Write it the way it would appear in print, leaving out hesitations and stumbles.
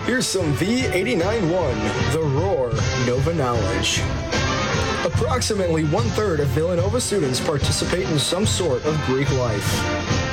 Here's some V89.1, The Roar, Nova Knowledge. Approximately one-third of Villanova students participate in some sort of Greek life.